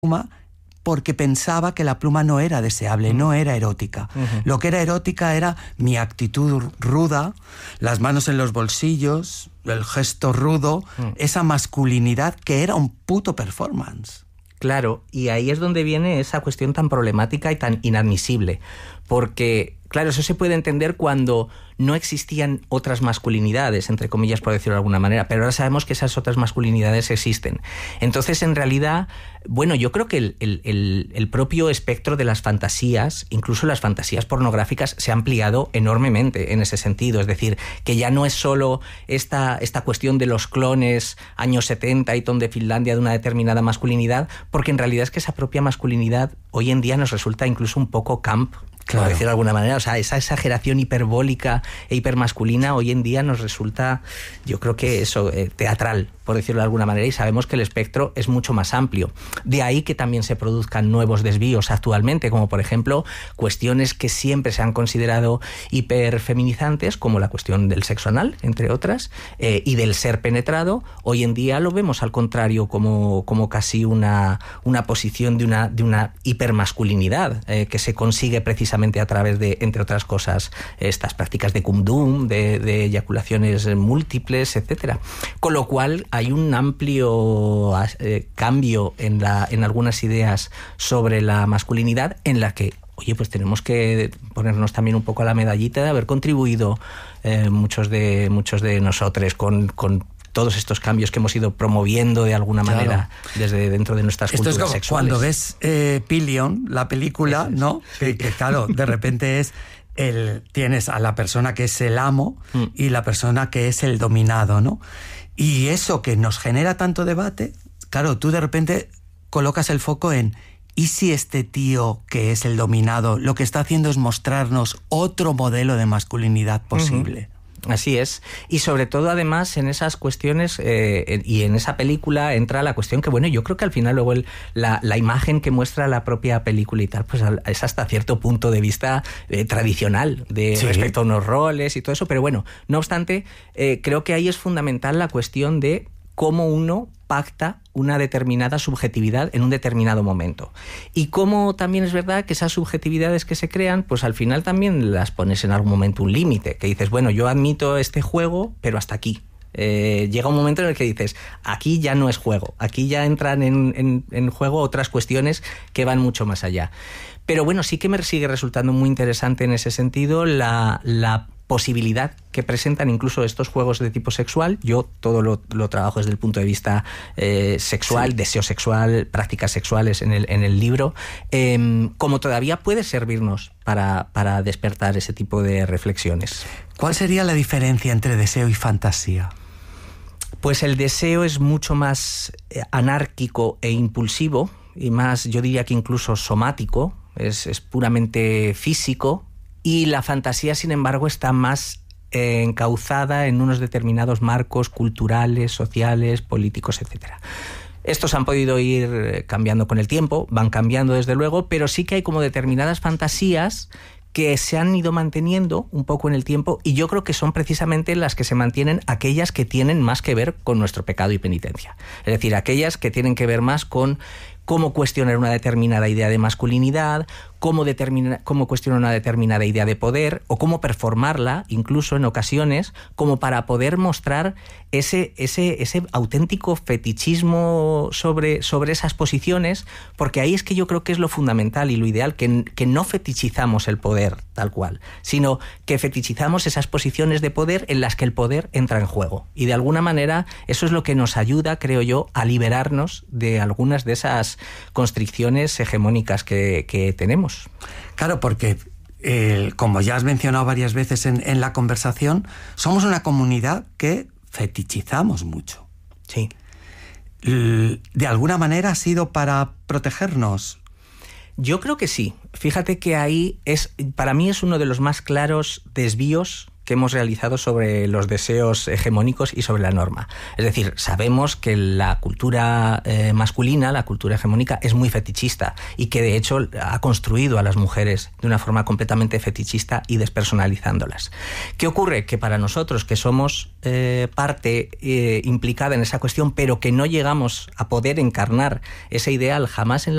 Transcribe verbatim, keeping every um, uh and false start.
pluma porque pensaba que la pluma no era deseable, no era erótica. Uh-huh. Lo que era erótica era mi actitud ruda, las manos en los bolsillos, el gesto rudo, uh-huh. esa masculinidad que era un puto performance. Claro, y ahí es donde viene esa cuestión tan problemática y tan inadmisible, porque, claro, eso se puede entender cuando no existían otras masculinidades, entre comillas, por decirlo de alguna manera, pero ahora sabemos que esas otras masculinidades existen. Entonces, en realidad, bueno, yo creo que el, el, el propio espectro de las fantasías, incluso las fantasías pornográficas, se ha ampliado enormemente en ese sentido. Es decir, que ya no es solo esta, esta cuestión de los clones años setenta y Tom de Finlandia de una determinada masculinidad, porque en realidad es que esa propia masculinidad hoy en día nos resulta incluso un poco camp, claro, por decirlo de alguna manera. O sea, esa exageración hiperbólica e hipermasculina hoy en día nos resulta, yo creo que eso, eh, teatral, por decirlo de alguna manera, y sabemos que el espectro es mucho más amplio. De ahí que también se produzcan nuevos desvíos actualmente, como por ejemplo cuestiones que siempre se han considerado hiperfeminizantes, como la cuestión del sexo anal, entre otras, eh, y del ser penetrado. Hoy en día lo vemos al contrario como, como casi una, una posición de una, de una hipermasculinidad, eh, que se consigue precisamente a través de, entre otras cosas, estas prácticas de cum-dum, de, de eyaculaciones múltiples, etcétera. Con lo cual hay un amplio eh, cambio en, la, en algunas ideas sobre la masculinidad, en la que, oye, pues tenemos que ponernos también un poco a la medallita de haber contribuido eh, muchos de muchos de nosotros con, con todos estos cambios que hemos ido promoviendo de alguna manera, claro, desde dentro de nuestras Esto culturas es como sexuales. Cuando ves eh, Pillion, la película, es, ¿no? Sí. Que, que claro, de repente es el, tienes a la persona que es el amo mm. y la persona que es el dominado, ¿no? Y eso que nos genera tanto debate, claro, tú de repente colocas el foco en ¿y si este tío que es el dominado lo que está haciendo es mostrarnos otro modelo de masculinidad posible? Uh-huh. Así es, y sobre todo además en esas cuestiones eh, y en esa película entra la cuestión que, bueno, yo creo que al final luego el, la, la imagen que muestra la propia película y tal, pues es hasta cierto punto de vista eh, tradicional de sí. respecto a unos roles y todo eso, pero bueno, no obstante, eh, creo que ahí es fundamental la cuestión de cómo uno pacta una determinada subjetividad en un determinado momento. Y cómo también es verdad que esas subjetividades que se crean, pues al final también las pones en algún momento un límite, que dices, bueno, yo admito este juego, pero hasta aquí. Eh, llega un momento en el que dices, aquí ya no es juego, aquí ya entran en, en, en juego otras cuestiones que van mucho más allá. Pero bueno, sí que me sigue resultando muy interesante en ese sentido la, la posibilidad que presentan incluso estos juegos de tipo sexual. Yo todo lo, lo trabajo desde el punto de vista eh, sexual, sí. deseo sexual, prácticas sexuales en el, en el libro, eh, como todavía puede servirnos para, para despertar ese tipo de reflexiones. ¿Cuál sería la diferencia entre deseo y fantasía? Pues el deseo es mucho más anárquico e impulsivo, y más, yo diría que incluso somático, es, es puramente físico, y la fantasía, sin embargo, está más eh, encauzada en unos determinados marcos culturales, sociales, políticos, etcétera. Estos han podido ir cambiando con el tiempo, van cambiando desde luego, pero sí que hay como determinadas fantasías que se han ido manteniendo un poco en el tiempo, y yo creo que son precisamente las que se mantienen aquellas que tienen más que ver con nuestro pecado y penitencia. Es decir, aquellas que tienen que ver más con cómo cuestionar una determinada idea de masculinidad, cómo, determina, cómo cuestionar una determinada idea de poder, o cómo performarla, incluso en ocasiones, como para poder mostrar ese, ese, ese auténtico fetichismo sobre, sobre esas posiciones, porque ahí es que yo creo que es lo fundamental y lo ideal, que, que no fetichizamos el poder tal cual, sino que fetichizamos esas posiciones de poder en las que el poder entra en juego. Y de alguna manera eso es lo que nos ayuda, creo yo, a liberarnos de algunas de esas constricciones hegemónicas que, que tenemos. Claro, porque eh, como ya has mencionado varias veces en, en la conversación, somos una comunidad que fetichizamos mucho. Sí. ¿De alguna manera ha sido para protegernos? Yo creo que sí. Fíjate que ahí es, para mí es uno de los más claros desvíos que hemos realizado sobre los deseos hegemónicos y sobre la norma. Es decir, sabemos que la cultura eh, masculina, la cultura hegemónica, es muy fetichista, y que de hecho ha construido a las mujeres de una forma completamente fetichista y despersonalizándolas. ¿Qué ocurre? Que para nosotros, que somos eh, parte eh, implicada en esa cuestión, pero que no llegamos a poder encarnar ese ideal jamás en la